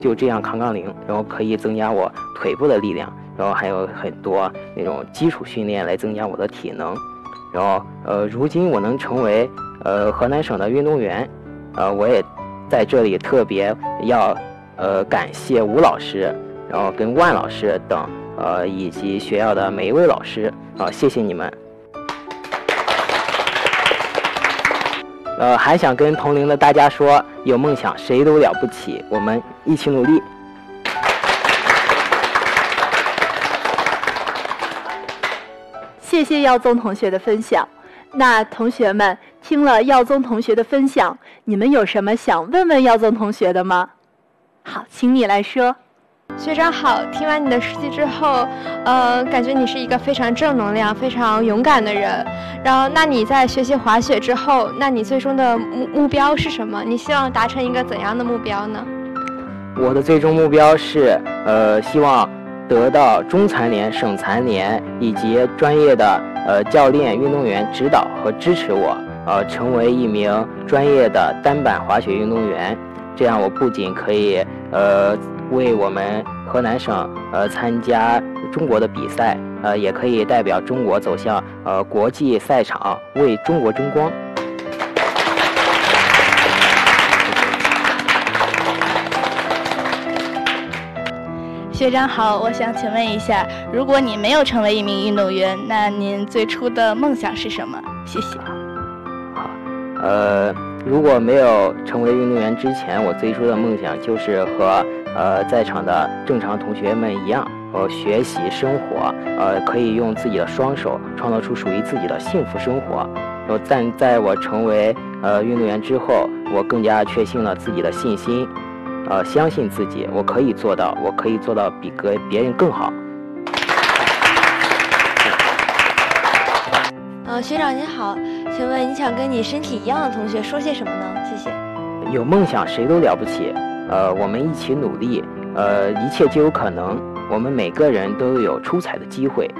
就这样扛杠铃，然后可以增加我腿部的力量，然后还有很多那种基础训练来增加我的体能。然后如今我能成为河南省的运动员，我也在这里特别要感谢吴老师，然后跟万老师等以及学校的每一位老师谢谢你们。还想跟同龄的大家说，有梦想谁都了不起，我们一起努力。 谢谢耀宗同学的分享。那同学们听了耀宗同学的分享，你们有什么想问问耀宗同学的吗？好，请你来说。 学长好，听完你的事迹之后，感觉你是一个非常正能量、非常勇敢的人。然后，那你在学习滑雪之后，那你最终的目标是什么？你希望达成一个怎样的目标呢？ 我的最终目标是，希望得到中残联、省残联以及专业的教练、运动员指导和支持我，成为一名专业的单板滑雪运动员。这样，我不仅可以为我们河南省参加中国的比赛，也可以代表中国走向国际赛场，为中国争光。 学长好，我想请问一下，如果你没有成为一名运动员，那您最初的梦想是什么？谢谢。 如果没有成为运动员之前，我最初的梦想就是和在场的正常同学们一样，学习生活，可以用自己的双手创造出属于自己的幸福生活。但在我成为运动员之后，我更加确信了自己的信心，相信自己，我可以做到，我可以做到比别人更好。 学长您好，请问你想跟你身体一样的同学说些什么呢？谢谢。 有梦想谁都了不起，我们一起努力，一切就有可能，我们每个人都有出彩的机会。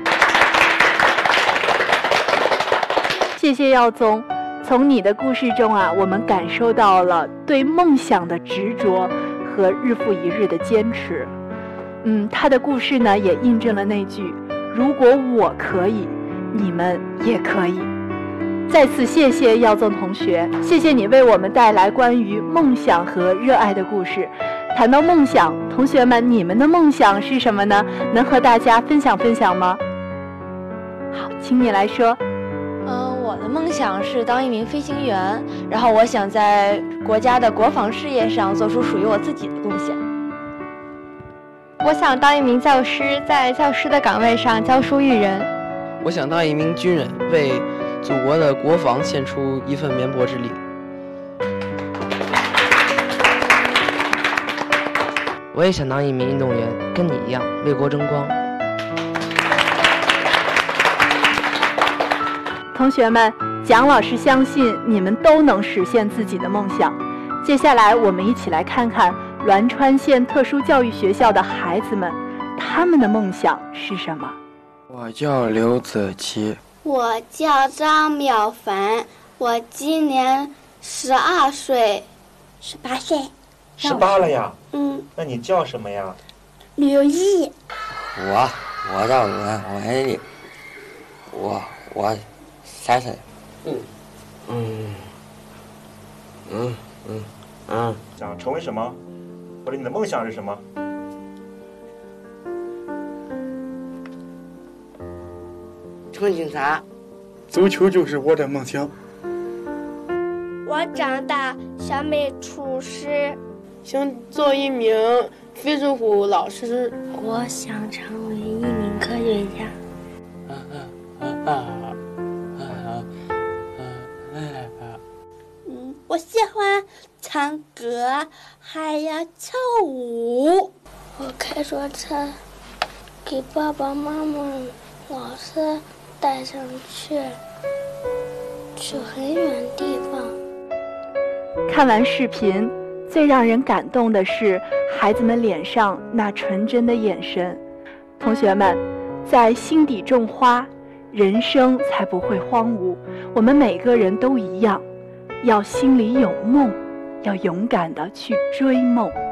谢谢耀宗，从你的故事中我们感受到了对梦想的执着和日复一日的坚持。他的故事呢也印证了那句，如果我可以，你们也可以。再次谢谢耀宗同学，谢谢你为我们带来关于梦想和热爱的故事。谈到梦想，同学们，你们的梦想是什么呢？能和大家分享分享吗？好，请你来说。 我的梦想是当一名飞行员，然后我想在国家的国防事业上做出属于我自己的贡献。 我想当一名教师，在教师的岗位上教书育人。 我想当一名军人，为祖国的国防献出一份绵薄之力。我也想当一名运动员，跟你一样为国争光。 同学们，蒋老师相信你们都能实现自己的梦想。接下来我们一起来看看栾川县特殊教育学校的孩子们，他们的梦想是什么？ 我叫刘子琪。 我叫张淼凡，我今年12岁，18岁。 18了呀？那你叫什么呀？ 刘毅。 我叫文丽，我3岁。 想成为什么？或者你的梦想是什么？ 成警察。 足球就是我的梦想。 我长大想美厨师， 想做一名非洲虎老师。 我想成为一名科学家。 我喜欢唱歌，还要跳舞。 我开着车，给爸爸妈妈、老师带上去很远地方。 看完视频，最让人感动的是孩子们脸上那纯真的眼神。同学们，在心底种花，人生才不会荒芜。我们每个人都一样，要心里有梦，要勇敢地去追梦。